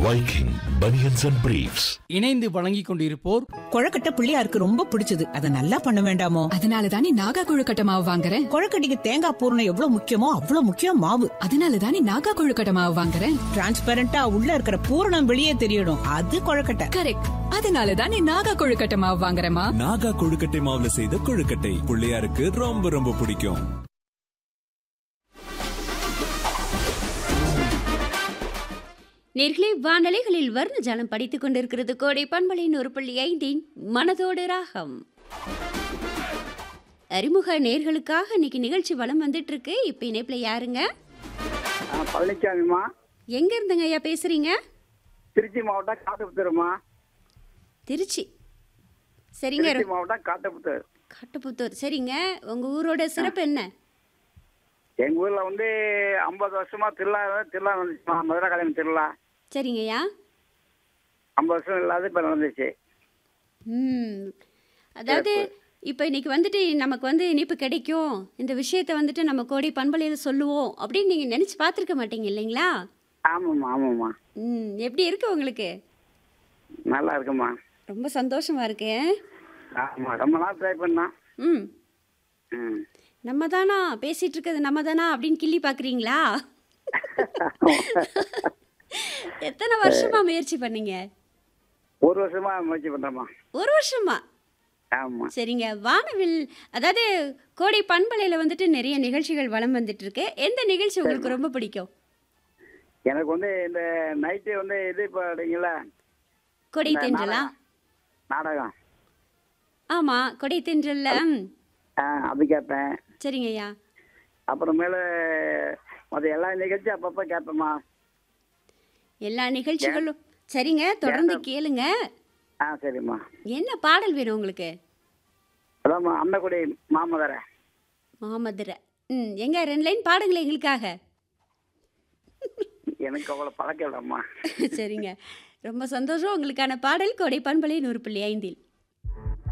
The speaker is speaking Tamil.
Viking Bunions and Briefs. இணைந்து வழங்கிக் கொண்டிருப்போர் கொழக்கட்டை பிள்ளையாருக்கு ரொம்ப பிடிச்சது. அதை நல்லா பண்ண வேண்டாமோ? அதனாலதானே நாகா கொழுக்கட்டை மாவு வாங்குறேன். கொழக்கட்டைக்கு தேங்காய் பூரணம் எவ்வளவு முக்கியமோ அவ்வளவு முக்கியம் மாவு. அதனாலதானே நாகா கொழுக்கட்டை மாவு வாங்குறேன். டிரான்ஸ்பரண்டா உள்ள இருக்கிற பூரணம் வெளியே தெரியணும். அது கொழக்கட்டை. கரெக்ட். அதனாலதானே நாகா கொழுக்கட்டை மாவு வாங்குறேமா. நாகா கொழுக்கட்டை மாவுல செய்த கொழுக்கட்டை பிள்ளையாருக்கு ரொம்ப ரொம்ப பிடிக்கும். நேர்களே, வானலைகளில் வர்ண ஜலம் படித்துக் கொண்டிருக்கிறது கோடை பண்பலை 100.5 மனதோடு ராகம். அறிமுக நேர்களுக்காக இன்னைக்கு நிகழ்ச்சி வலம் வந்துட்டு இருக்கு. இப்ப இணைப்புல யாருங்க? பழனிசாமிமா. எங்க இருந்துங்க ஐயா பேசுறீங்க? திருச்சி மாவட்டம் காட்டுப்புத்தூர்மா. திருச்சி. சரிங்க. திருச்சி மாவட்டம் காட்டுப்புத்தூர். காட்டுப்புத்தூர். சரிங்க. உங்க ஊரோட சிறப்பு என்ன? எங்க ஊர்ல 50 வருஷமா திருவிழா வந்துச்சுமா. மதுரை கல்யாணம் திருவிழா. சரிங்கய்யா. 50 வருஷம் இல்லாத இப்ப நடந்துச்சு. அதாவது இப்போ இன்னைக்கு வந்துட்டு நமக்கு இனிப்பு கிடைக்கும், இந்த விஷயத்த வந்துட்டு நம்ம கோடை பண்பலையில் சொல்லுவோம் அப்படின்னு நீங்கள் நினச்சி பார்த்துருக்க மாட்டீங்க இல்லைங்களா? ஆமாம்மா ஆமாம்மா. எப்படி இருக்கு உங்களுக்கு? நல்லா இருக்குமா. ரொம்ப சந்தோஷமா இருக்கு. ஆமாம், ரொம்ப நாள் ட்ரை பண்ணா. ம் நம்ம தானா பேசிட்டு இருக்கிறது, நம்ம தானா அப்படின்னு கிள்ளி பார்க்குறீங்களா? எத்தனை வருஷமா முயற்சி பண்ணீங்க? 1 வருஷமா முயற்சி பண்றேம்மா. 1 வருஷமா? ஆமா. சரிங்க. வானவில் அதாவது கோடை பண்பலையில் வந்துட்டு நிறைய நிகழ்ச்சிகள் வலம் வந்துட்டு இருக்கு. எந்த நிகழ்ச்சி உங்களுக்கு ரொம்ப பிடிக்கும்? எனக்கு இந்த நைட்டு இது பாடுங்களா, கொடை தென்றலா? நாடகம். ஆமா, கொடை தென்றல்ல. அது கேட்பேன். சரிங்க ஐயா. அப்புறமேல மற்ற எல்லா நிகழ்ச்சியும் அப்பப்போ கேட்பேம்மா. எல்லா நிகழ்ச்சிகளும் சரிங்க, தொடர்ந்து கேளுங்க. சரிம்மா. என்ன பாடல் வேணும் உங்களுக்கு? அதாம்மா, அன்னக்குடி மாமதுரை. மாமதுரை. எங்க 2 லைன் பாடுங்களேன் எங்களுக்காக. எனக்கு அவ்வளோ பழக்கம் இல்லைம்மா. சரிங்க, ரொம்ப சந்தோஷம். உங்களுக்கான பாடல் கோடை பண்பலை 100.5.